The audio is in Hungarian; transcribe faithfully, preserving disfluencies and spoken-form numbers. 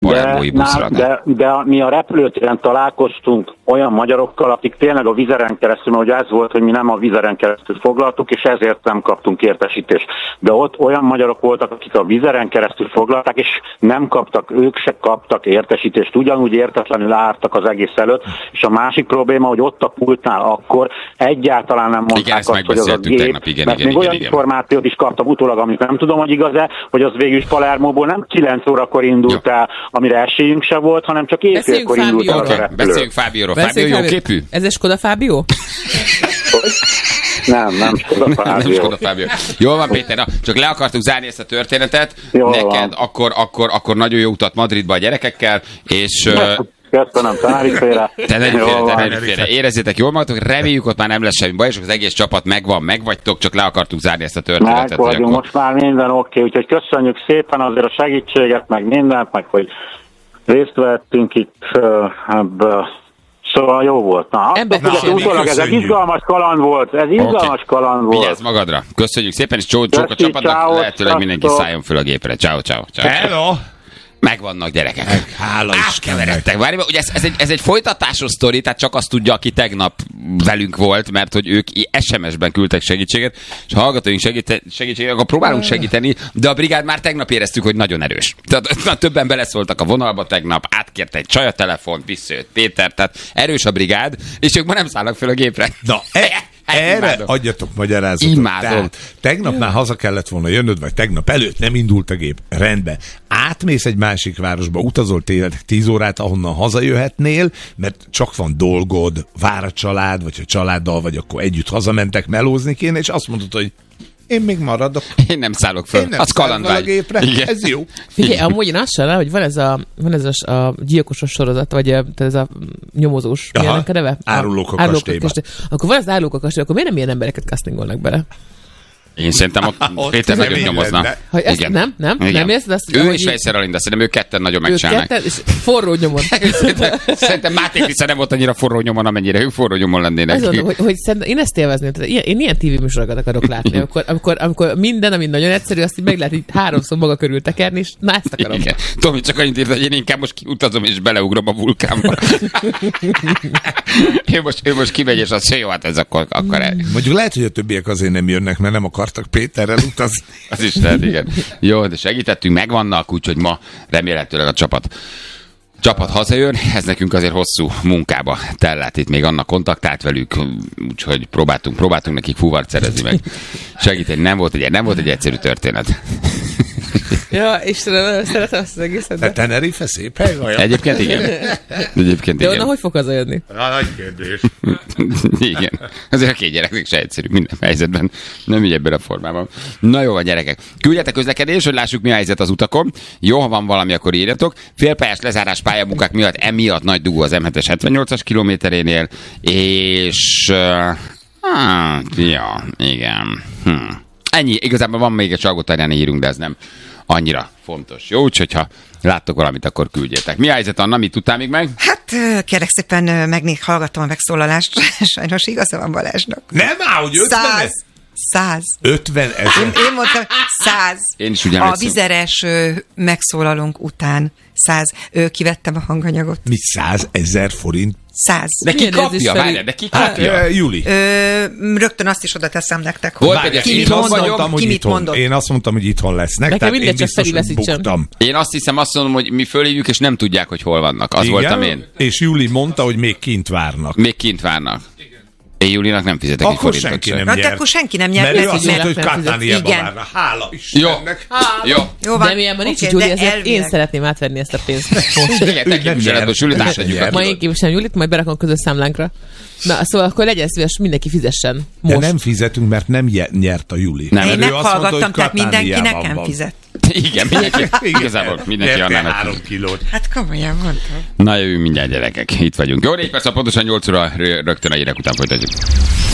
Palermói buszra. De, de, de mi a repülőtéren találkoztunk olyan magyarokkal, akik tényleg a Vizeren keresztül, mert ugye ez volt, hogy mi nem a Vizeren keresztül foglaltuk, és ezért nem kaptunk értesítést. De ott olyan magyarok voltak, akik a Vizeren keresztül foglalták, és nem kaptak, ők se kaptak értesítést, ugyanúgy értetlenül álltak az egész előtt, és a másik probléma, hogy ott a pultnál akkor egyáltalán nem mondták azt, hogy az a gép, tegnap, igen, mert igen, még igen, olyan igen. információt is kaptam utólag, amit nem tudom, hogy igaz-e, hogy az végül is Palermóból nem kilenc órakor indult el, amire esélyünk se volt, hanem csak éjfélkor indult el okay. a repülő. Beszéljünk Fábióról. Fábió jó képű? Ez egy Skoda Fábió? Nem, nem Skoda Fábió. Nem Skoda Fábió. Jól van, Péter, na, csak le akartuk zárni ezt a történetet. Jól Neked akkor, akkor, akkor nagyon jó utat Madridba a gyerekekkel, és... Köszönöm, Tenerife-re. Tenerife-re, Tenerife-re. Érezzétek jól magatok, reméljük ott már nem lesz semmi baj, és az egész csapat megvan, megvagytok, csak le akartuk zárni ezt a történetet. Meg vagyunk, akkor... most már minden oké, úgyhogy köszönjük szépen azért a segítséget, meg mindent, meg hogy részt vettünk itt ebből. Szóval jó volt. Na, utólag ez egy izgalmas kaland volt, ez izgalmas okay. kaland volt. Vigyázz magadra. Köszönjük szépen, és csók a csapatnak, lehetőleg mindenki szálljon föl a gépre. Ciao, ciao, ciao. Hello! Megvannak gyerekek. Meg, hála Átkeveredtek. Várj, ugye ez, ez, egy, ez egy folytatásos sztori, tehát csak azt tudja, aki tegnap velünk volt, mert hogy ők es em es-ben küldtek segítséget, és ha hallgatóink segít, segítséget, akkor próbálunk segíteni, de a brigád már tegnap éreztük, hogy nagyon erős. Tehát na, többen beleszóltak a vonalba tegnap, átkért egy csaj a telefont, visszajött Péter, tehát erős a brigád, és ők ma nem szállnak fel a gépre. Na, e- erre imádom. Adjatok magyarázatot. Imádom. Tehát, tegnap már haza kellett volna jönnöd, vagy tegnap előtt nem indult a gép. Rendben. Átmész egy másik városba, utazol tényleg tíz órát, ahonnan hazajöhetnél, mert csak van dolgod, vár a család, vagy ha családdal vagy, akkor együtt hazamentek, melózni kéne, és azt mondod, hogy én még maradok. Én nem szállok föl. Nem az kalandvágy. A gépre. Igen. Ez jó. Figyelj, amúgy én azt sem, hogy van ez a, van ez a, a gyilkosos sorozat, vagy a, ez a nyomozós. Milyen a neve? Árulók a kastélyba. Akkor van az árulók a kastélyba, akkor miért nem ilyen embereket castingolnak bele? Én szerintem ott, ott Péter nagyon nyomozna. Hogy ezt igen. Nem? Nem? Igen. Nem érzed azt? Ő és Fejszer Alinda, szerintem ők ketten nagyon megcsinálnak. Ők ketten, és forró nyomon. szerintem, szerintem Máté Kriszta nem volt annyira forró nyomon, amennyire ők forró nyomon lennének. Azt mondom, hogy, hogy én ezt élvezném. Én, én ilyen tévéműsorokat akarok látni. Amikor, amikor, amikor minden, ami nagyon egyszerű, azt így meg lehet így háromszor maga körül tekerni, és na ezt akarom. Igen. Tomi csak annyit írt, hogy én inkább most kiutazom, és beleugrom a vulkánba. ő, most, ő most kimegy, és azt mondja, jó, hát ez akkor, akkor el. Mondjuk lehet, hogy a többiek azért nem jönnek, mert nem akartak Péterrel utazni. Az is lehet, igen. Jó, de segítettünk, megvannak, úgyhogy ma remélhetőleg a csapat csapat hazajön, ez nekünk azért hosszú munkába tellett, itt még annak kontaktált velük, úgyhogy próbáltunk, próbáltunk nekik fúvart szerezni meg. Segíteni, nem volt egy, nem volt egy egyszerű történet. Ja, Istenem, nagyon szeretem ezt az egészet. De Tenerife szép hely vajon? Egyébként igen. Egyébként de igen. onnan hogy fog hazajönni? Na, nagy kérdés. Igen. Azért a két gyereknek se egyszerű minden helyzetben. Nem így ebben a formában. Na jó van, gyerekek. Küldjetek közlekedés, hogy lássuk, mi a helyzet az utakon. Jó, ha van valami, akkor írjatok. Félpályás lezárás pályamunkák miatt emiatt nagy dugó az em hetes hetvennyolcas kilométerénél, és uh, hát, ja, igen. Hm. Ennyi. Igazából van még egy Salgótarjáni hírünk, de ez nem annyira fontos. Jó, úgyhogy ha láttok valamit, akkor küldjétek. Mi a helyzet, Anna? Mit tudtál még meg? Hát kérlek szépen, megnék hallgattam a megszólalást. Sajnos igaza van Balázsnak. Nem áll, hogy ötven Száz. Száz. ötven ezer. Én, én mondtam, száz. Én is úgy a vizeres megszólalónk után száz. Kivettem a hanganyagot. Mi száz ezer forint? Száz. De ki kapja? Várjál, de ki kapja? Hát, Juli. Ö, rögtön azt is oda teszem nektek. Volt, hogy hogy ki én mit azt mondott, mondtam, hogy ki mit itthon. mondott. Én azt mondtam, hogy itthon lesznek. Nekem mindegy, csak biztos, hogy buktam. Én azt hiszem, azt mondom, hogy mi fölhívjuk, és nem tudják, hogy hol vannak. Az igen? voltam én. És Juli mondta, hogy még kint várnak. Még kint várnak. Én Julinak nem fizetek egy Akkor forintot senki sem. nem Na, nyer. de akkor senki nem nyer. Mert ő azt mondta, hogy nem fizet. Katániába Igen. várna. Hála Jó. Istennek. Jó. Jó van. De milyen ma nincs, Oké, Júli, de ezért elvileg. én szeretném átvenni ezt a pénzt. Igen, te képviseletből Julit átadjuk. Ma én képviselem Julit, majd berakom közös számlánkra. Na, szóval akkor legyen szíves, mindenki fizessen. Most. De nem fizetünk, mert nem nyert a Juli. Nem. Én Mert ő azt mondta, meghallgattam, hogy tehát mindenki Katániában nekem van. fizet. Igen, mindenki. Igazából mindenki annál meg. három kilót. Hát komolyan mondtam. Na jövünk mindjárt, gyerekek. Itt vagyunk. Jó, négy perc, pontosan nyolc óra, rögtön a hírek után folytatjuk.